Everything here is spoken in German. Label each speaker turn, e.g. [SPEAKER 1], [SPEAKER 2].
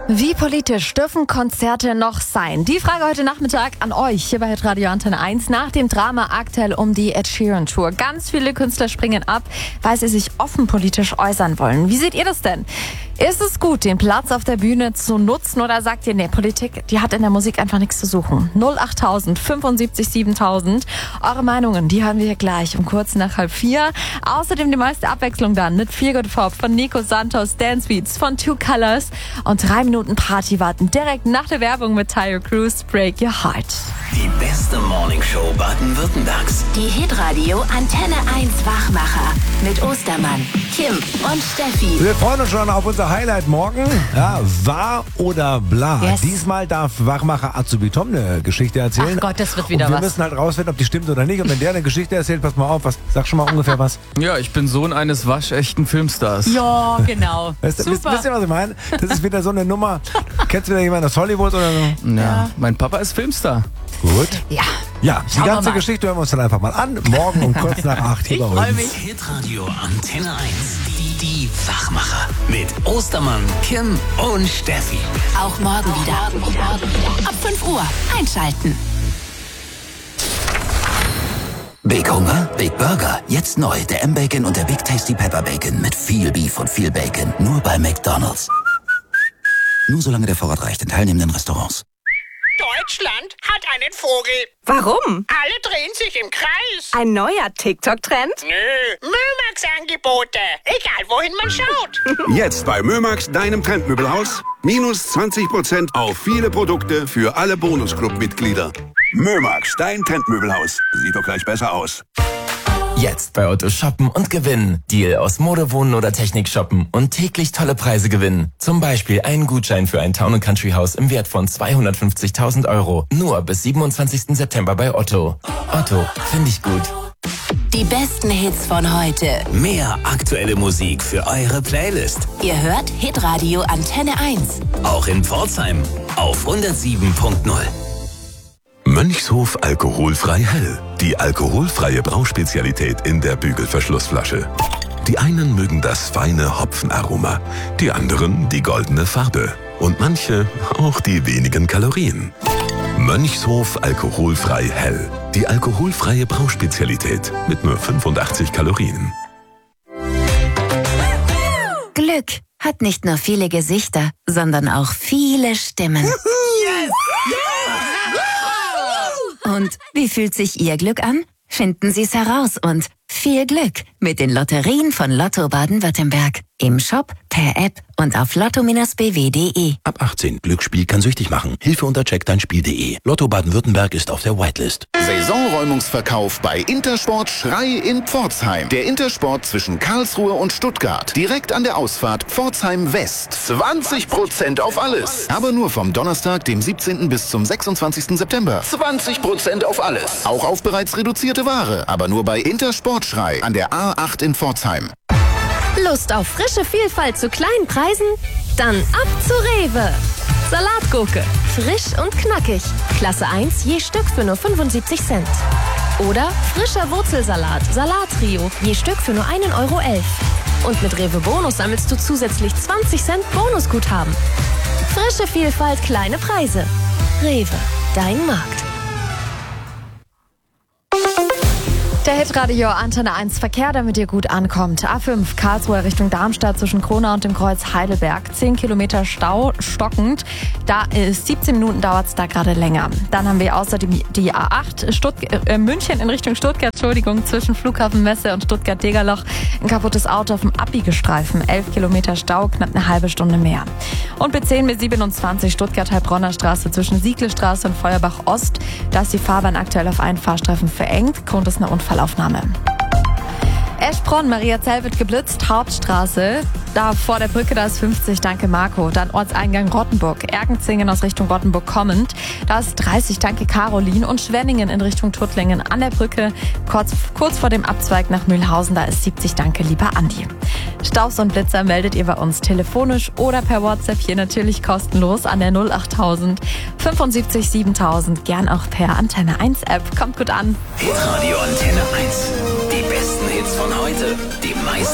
[SPEAKER 1] Wie politisch dürfen Konzerte noch sein? Die Frage heute Nachmittag an euch hier bei Radio Antenne 1 nach dem Drama aktuell um die Ed Sheeran Tour. Ganz viele Künstler springen ab, weil sie sich offen politisch äußern wollen. Wie seht ihr das denn? Ist es gut, den Platz auf der Bühne zu nutzen, oder sagt ihr, nee, Politik, die hat in der Musik einfach nichts zu suchen? 08000 75 7000. Eure Meinungen, die haben wir hier gleich um kurz nach 3:30. Außerdem die meiste Abwechslung dann mit Feel Good Pop von Nico Santos, Dance Beats von Two Colors und 3 Minuten Party warten direkt nach der Werbung mit Tyre Cruise, Break Your Heart.
[SPEAKER 2] Die beste Morningshow Baden-Württembergs.
[SPEAKER 3] Die Hitradio Antenne 1 Wachmacher mit Ostermann, Kim und Steffi.
[SPEAKER 4] Wir freuen uns schon auf unser Highlight morgen. Ja, wahr oder bla.
[SPEAKER 1] Yes.
[SPEAKER 4] Diesmal darf Wachmacher Azubi Tom eine Geschichte erzählen.
[SPEAKER 1] Ach Gott, das wird wieder
[SPEAKER 4] und wir
[SPEAKER 1] was.
[SPEAKER 4] müssen halt rausfinden, ob die stimmt oder nicht. Und wenn der eine Geschichte erzählt, pass mal auf, sag schon mal ungefähr was.
[SPEAKER 5] Ja, ich bin Sohn eines waschechten Filmstars.
[SPEAKER 1] Ja, genau.
[SPEAKER 4] Wisst ihr, was ich meine? Das ist wieder so eine Nummer. Kennst du wieder jemanden aus Hollywood oder so?
[SPEAKER 5] Ja, mein Papa ist Filmstar.
[SPEAKER 4] Gut.
[SPEAKER 1] Ja.
[SPEAKER 4] Ja, die
[SPEAKER 1] Schauen wir
[SPEAKER 4] ganze
[SPEAKER 1] mal.
[SPEAKER 4] Geschichte hören wir uns dann einfach mal an. Morgen um kurz nach 8 hier bei uns.
[SPEAKER 1] freu mich.
[SPEAKER 2] Hitradio Antenne 1. Die Wachmacher. Mit Ostermann, Kim und Steffi.
[SPEAKER 3] Auch morgen wieder. Ab 5 Uhr einschalten.
[SPEAKER 2] Big Hunger, Big Burger. Jetzt neu. Der M-Bacon und der Big Tasty Pepper Bacon. Mit viel Beef und viel Bacon. Nur bei McDonald's. Nur solange der Vorrat reicht in teilnehmenden Restaurants.
[SPEAKER 6] Deutschland hat einen Vogel.
[SPEAKER 7] Warum?
[SPEAKER 6] Alle drehen sich im Kreis.
[SPEAKER 7] Ein neuer TikTok-Trend?
[SPEAKER 6] Nö, Mömax-Angebote. Egal, wohin man schaut.
[SPEAKER 8] Jetzt bei Mömax, deinem Trendmöbelhaus. Minus 20% auf viele Produkte für alle Bonusclub-Mitglieder. Mömax, dein Trendmöbelhaus. Sieht doch gleich besser aus.
[SPEAKER 9] Jetzt bei Otto shoppen und gewinnen. Deal aus Mode, Wohnen oder Technik shoppen und täglich tolle Preise gewinnen. Zum Beispiel einen Gutschein für ein Town & Country Haus im Wert von 250.000 €. Nur bis 27. September bei Otto. Otto, finde ich gut.
[SPEAKER 3] Die besten Hits von heute.
[SPEAKER 2] Mehr aktuelle Musik für eure Playlist.
[SPEAKER 3] Ihr hört Hitradio Antenne 1.
[SPEAKER 2] Auch in Pforzheim auf 107.0.
[SPEAKER 10] Mönchshof alkoholfrei hell. Die alkoholfreie Brauspezialität in der Bügelverschlussflasche. Die einen mögen das feine Hopfenaroma, die anderen die goldene Farbe und manche auch die wenigen Kalorien. Mönchshof alkoholfrei hell. Die alkoholfreie Brauspezialität mit nur 85 Kalorien.
[SPEAKER 3] Glück hat nicht nur viele Gesichter, sondern auch viele Stimmen. Und wie fühlt sich Ihr Glück an? Finden Sie es heraus und viel Glück mit den Lotterien von Lotto Baden-Württemberg. Im Shop, per App und auf lotto-bw.de.
[SPEAKER 11] Ab 18. Glücksspiel kann süchtig machen. Hilfe unter checkdeinspiel.de. Lotto Baden-Württemberg ist auf der Whitelist.
[SPEAKER 12] Saisonräumungsverkauf bei Intersport Schrei in Pforzheim. Der Intersport zwischen Karlsruhe und Stuttgart. Direkt an der Ausfahrt Pforzheim West. 20% auf alles. Aber nur vom Donnerstag, dem 17. bis zum 26. September. 20% auf alles. Auch auf bereits reduzierte Ware. Aber nur bei Intersport Schrei an der A8 in Pforzheim.
[SPEAKER 13] Lust auf frische Vielfalt zu kleinen Preisen? Dann ab zu Rewe. Salatgurke, frisch und knackig. Klasse 1 je Stück für nur 75 Cent. Oder frischer Wurzelsalat, Salattrio, je Stück für nur 1,11 €. Und mit Rewe Bonus sammelst du zusätzlich 20 Cent Bonusguthaben. Frische Vielfalt, kleine Preise. Rewe, dein Markt.
[SPEAKER 1] Der Hitradio Antenne 1 Verkehr, damit ihr gut ankommt. A5 Karlsruhe Richtung Darmstadt zwischen Kronau und dem Kreuz Heidelberg. 10 Kilometer Stau, stockend. Da ist 17 Minuten dauert es da gerade länger. Dann haben wir außerdem die A8 München in Richtung Stuttgart, zwischen Flughafen Messe und Stuttgart-Degerloch. Ein kaputtes Auto auf dem Abbiegestreifen. 11 Kilometer Stau, knapp eine halbe Stunde mehr. Und B10 bis 27 Stuttgart-Heilbronner Straße zwischen Sieglestraße und Feuerbach Ost. Da ist die Fahrbahn aktuell auf einen Fahrstreifen verengt. Grund ist eine Unfallaufnahme. Eschbronn, Mariazell wird geblitzt, Hauptstraße. Da vor der Brücke, da ist 50, danke Marco. Dann Ortseingang Rottenburg, Ergenzingen aus Richtung Rottenburg kommend. Da ist 30, danke Caroline. Und Schwenningen in Richtung Tuttlingen an der Brücke, kurz vor dem Abzweig nach Mühlhausen, da ist 70, danke lieber Andi. Staus und Blitzer meldet ihr bei uns telefonisch oder per WhatsApp hier natürlich kostenlos an der 08000 75 7000. Gern auch per Antenne 1 App. Kommt gut an.
[SPEAKER 2] Hitradio Antenne 1. Die besten Hits von heute. Die meisten